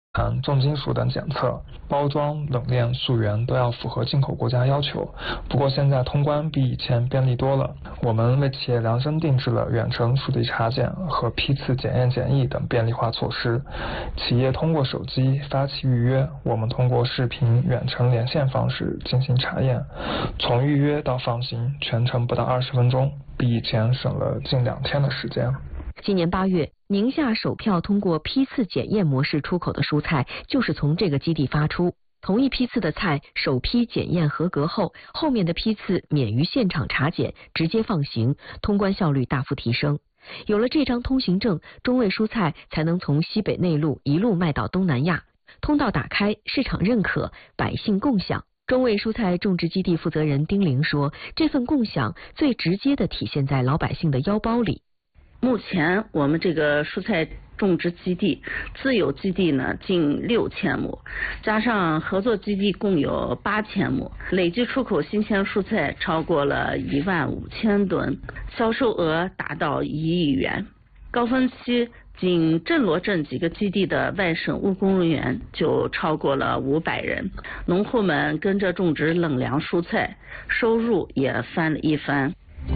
重金属等检测，包装、冷链、溯源都要符合进口国家要求。不过现在通关比以前便利多了，我们为企业量身定制了远程数据查检和批次检验检疫等便利化措施。企业通过手机发起预约，我们通过视频远程连线方式进行查验，从预约到放行全程不到20分钟，比以前省了近2天的时间。 今年8月，宁夏首票通过批次检验模式出口的蔬菜就是从这个基地发出。同一批次的菜，首批检验合格后，后面的批次免于现场查检，直接放行，通关效率大幅提升。有了这张通行证，中卫蔬菜才能从西北内陆一路卖到东南亚。通道打开，市场认可，百姓共享。中卫蔬菜种植基地负责人丁玲说，这份共享最直接地体现在老百姓的腰包里。 目前我们这个蔬菜种植基地自有基地呢近6000亩，加上合作基地共有8000亩，累计出口新鲜蔬菜超过了15000吨，销售额达到1亿元。高峰期仅镇罗镇几个基地的外省务工人员就超过了500人，农户们跟着种植冷凉蔬菜，收入也翻了一番。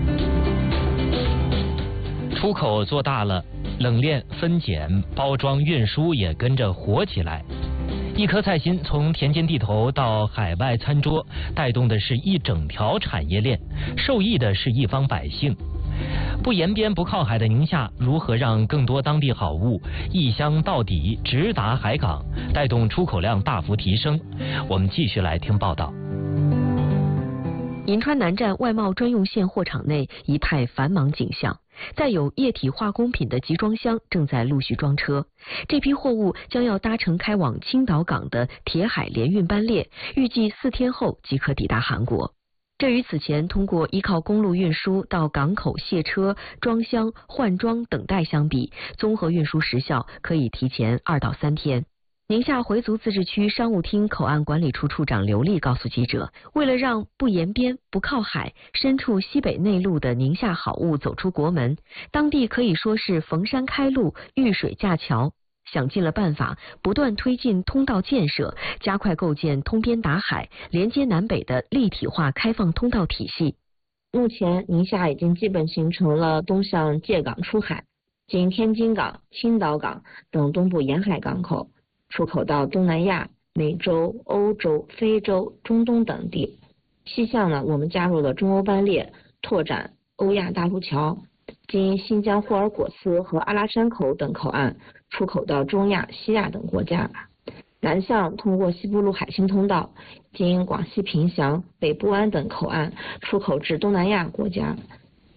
出口做大了，冷链、分拣、包装、运输也跟着活起来。一颗菜心从田间地头到海外餐桌，带动的是一整条产业链，受益的是一方百姓。不沿边不靠海的宁夏，如何让更多当地好物异乡到底，直达海港，带动出口量大幅提升？我们继续来听报道。 银川南站外贸专用线货场内一派繁忙景象，载有液体化工品的集装箱正在陆续装车。这批货物将要搭乘开往青岛港的铁海联运班列，预计4天后即可抵达韩国。这与此前通过依靠公路运输到港口卸车、装箱、换装等待相比，综合运输时效可以提前2到3天。宁夏回族自治区商务厅口岸管理处处长刘丽告诉记者，为了让不沿边、不靠海、身处西北内陆的宁夏好物走出国门，当地可以说是逢山开路、遇水架桥，想尽了办法，不断推进通道建设，加快构建通边达海、连接南北的立体化开放通道体系。 目前，宁夏已经基本形成了东向界港出海，经天津港、青岛港等东部沿海港口，出口到东南亚、美洲、欧洲、非洲、中东等地。西向呢，我们加入了中欧班列，拓展欧亚大陆桥，经新疆霍尔果斯和阿拉山口等口岸出口到中亚、西亚等国家。南向通过西部陆海新通道，经广西凭祥、北部湾等口岸出口至东南亚国家。